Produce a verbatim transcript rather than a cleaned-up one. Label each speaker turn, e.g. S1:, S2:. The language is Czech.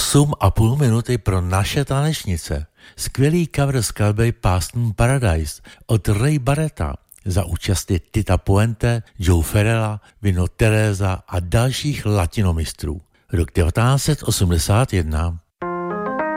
S1: osm a půl minuty pro naše tanečnice. Skvělý cover skladby Páston Paradise od Ray Barretta za účasti Tita Puente, Joe Ferrella, Vino Teresa a dalších latinomistrů. Rok devatenáct set osmdesát jedna.